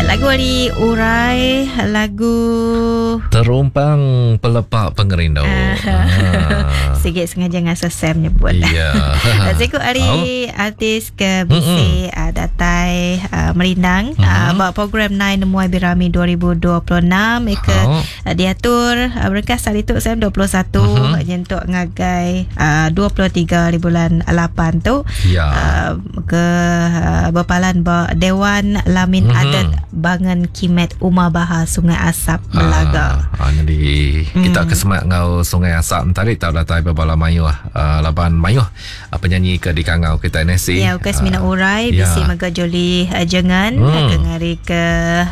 lagu Ari Urai, lagu Terumpang Pelepak Pengerindau. Sikit sengaja ngasa Sam nyebut. Ya. Siku Ari artis ke BC datai merindang buat program 9 Muay Birami 2026 ke diatur berkas hari tu Sam 21 nyentuk ngagai 23 di bulan 8 tu. Ya. Ke berpalan Dewan Lamin Adat Bangan Kimet Umar Bahar Sungai Asap Melaga. Jadi kita kesemak ngau Sungai Asap tadi tahu datai berbala mayuh laban mayuh penyanyi ke di kangau kita nasi. Ya, ukas mina urai bisi maga joli jangan ngari ke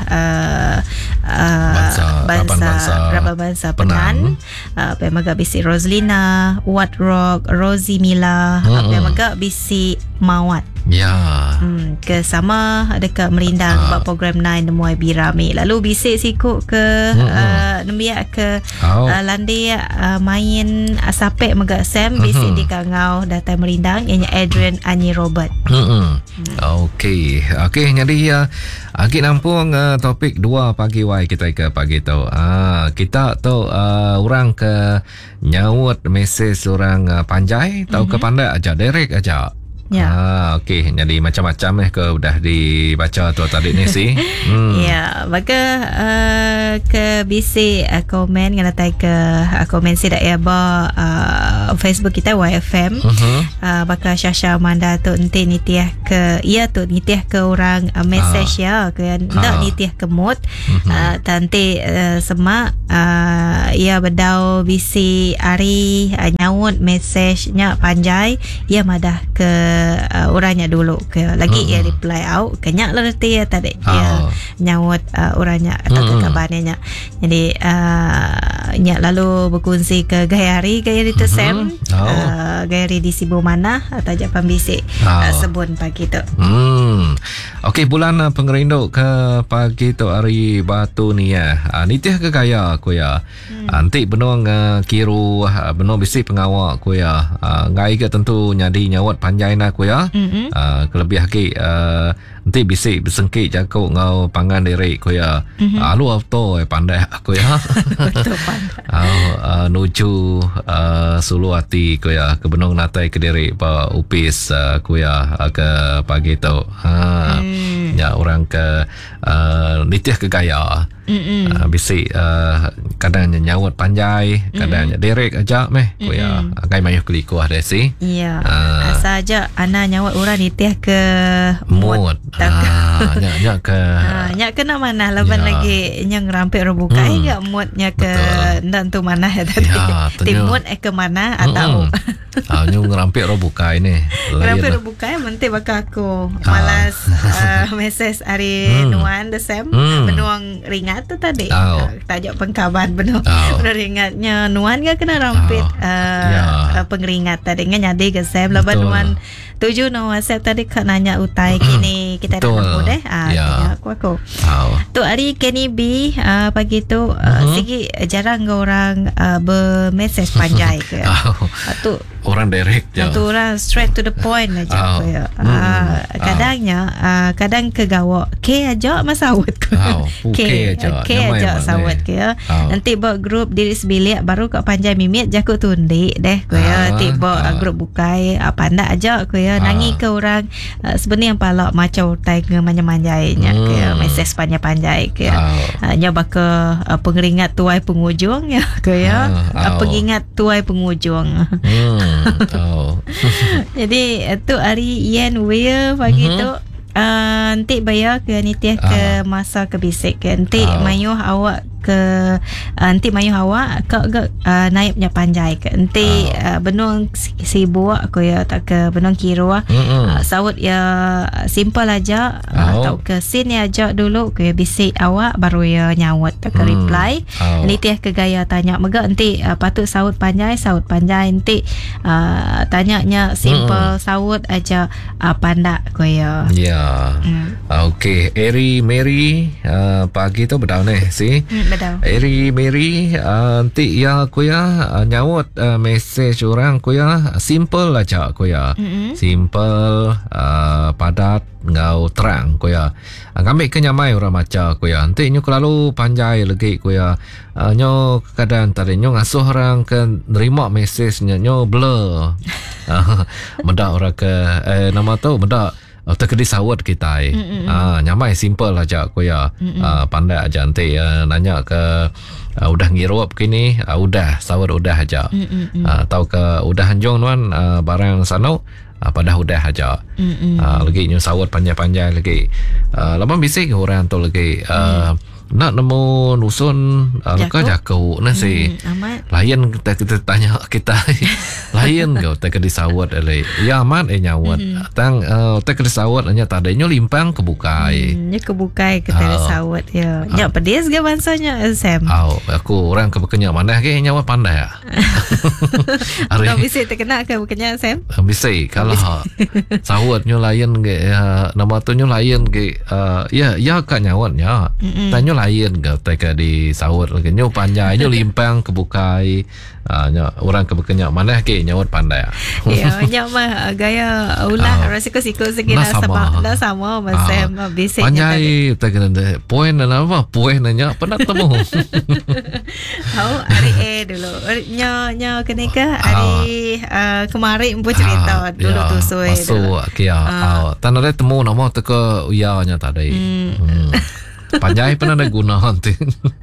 bangsa Penan. Apa maga bisi Roslina, Wat Rock, Rosie Mila, apa maga bisi Mawat. Ya. Ke sama dekat merindang buat program 9 Muay Birami. Lalu bisik sikut ke nembiak ke landi main sapek megak Sam bisik di kangau datai merindang ianya Adrian Anyi Robert. Okey jadi agak nampung topik 2 pagi wai kita ke pagi tu. Kita tu orang ke nyawut mesej orang Panjai tahu ke pandai aja direct aja. Ya. Okey, jadi macam-macam ke udah dibaca tu tadi ni sih. Ya, maka ke bisi komen ngana tai ke komen si dak ya ba Facebook kita YFM. Baka Syasha Manda tu ente nitiah ke tu nitiah ke orang message ya ke ndak nitiah ke mood. Tante semak ia bedau bisi Ari nyawut message-nya Panjai ia madah ke orangnya dulu ke lagi ia reply out kenyak lah reti ya tadi ia nyawut orangnya atau ke kabarnya jadi nyak lalu berkongsi ke Gayari tu Sam Gayari di Sibu mana tajak pembisik sebun pagi tu. Okey, bulan pengerinduk ke pagi tu hari batu ni ya nitiah ke gaya aku ya nanti benong kiru benong bisik pengawak aku ya ngai ke tentu nyadi nyawat Panjai na aku ya kelebih lagi nanti bisik bersengkit jakuk ngau pangan diri aku ya alu auto pandai aku ya betul pandai nuju Suluwati aku ya ke benong natai ke diri pa upis aku ya ke pagi tu ya orang ke nitiah ke gaya bisik kadang nyawat Panjai kadang derek aja meh aku ya agai mayuh kelikuah deh sih ya asa aja ana nyawat orang nitiah ke mood nyak ke nak mana laban lagi nyang rampik rebukai gak moodnya ke ndak tu mana ya tadi timut ke mana atau nyung rampik rebukai ni rampik rebukai menti bakal aku malas message hari nuan the Sam benuang ringat tu tadi tajak pengkaban benuang ringatnya nuan gak kena rampit pengeringat tadi nyadi ke Sam laban nuan tuju no WhatsApp tadi kak nanya utai kini kita dah nemu deh aku tu hari Kenny B pagi tu segi jarang orang bermesej Panjai ke tu orang direct je tu orang straight to the point aja kadang ke gawak ke aja masawat ke aja sawat ke nanti buat grup diri sebilik baru kat Panjai mimit jakut tundi deh ke tiba grup bukai pandai aja ke nangi ke orang sebenarnya yang palak macam utai ke manja-manjainya ke mesej panjai ke nyoba ke pengeringat tuai pengujung ya ke pengingat tuai pengujung jadi tu hari Ian Weir pagi tu nanti bayar ke nitiah ke masa ke bisik ke nanti mayuh awak ke nanti mayuh awak ke naibnya Panjai ke nanti benung sibuk aku ya tak ke benung kiro sawut ya simple aja atau ke scene ya aja dulu ke bisik awak baru ya nyawut tak ke reply nitiah ke gaya tanya mega nanti patut sawut Panjai nanti tanyanya simple sawut aja pandak ko ya okey Eri Mary pagi tu berdau ni si Betul. Eri Mary, nanti ya aku ya nyawut message orang aku ya simple aja aku ya. Simple, padat, ngau terang aku ya. Kami kenyamai orang macam aku ya. Nanti nyu kelalu panjai lagi aku ya. Nyo kadang tadi nyo ngasuh orang ke nerima message nyo blur. Mendak orang ke nama tu mendak terkedi sawat kita nyamai simple aja aku ya. Pandai aja nanti nanya ke udah ngirup begini, udah sawat udah aja. Tahu ke udah hanjong tuan barang sana pada udah aja. Lagi nyu sawat panjang-panjang lagi. Lama bisik orang tu lagi nak nemu nusun ke jaku nasi layan kita tanya kita layan kau tak di sawat ale ya amat nyawat tang tak di sawat hanya tadanya limpang kebukai kebukai ke tadi sawat ya pedis ke bansanya Sam. Aku orang kebekenya mana ke nyawa pandai ya. Kau bisa terkena ke bekenya Sam? Bisa kalau sawatnya layan ke nama tu nya layan ke ya kak nyawatnya tanya lain ke teka di sawat lagi nyo panjang nyo limpang kebukai orang kebekenya mana ke nyawat pandai ya nyawa gaya ulah resiko-resiko sekira dah sama Sam bisa panjai teka poin apa poin nanya pernah temu hari dulu nyo kenika hari kemarin pun cerita dulu tusui masuk kia tanah dia temu nama teka uyanya tadi panjai pernah ada guna nanti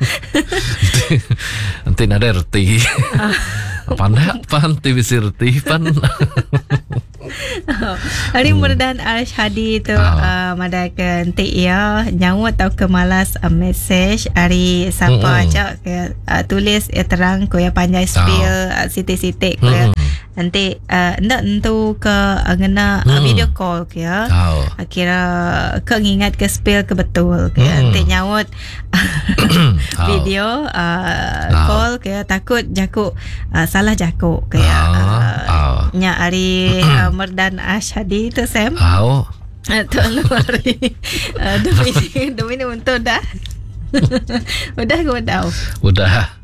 ada reti pandai panti bisa reti pan hari Murdan Al-Shadi tu madakan ya nyawa tau ke malas message hari siapa aja ke tulis terang ko ya panjai spill sitik-sitik ko ya nanti ndak tentu ke ngena video call ke ya kira ke ngingat ke spill ke betul ke nanti nyawat video call ke takut jaku salah jaku ke ya nya hari Merdan Ashadi tu Sam tu hari demi untuk dah udah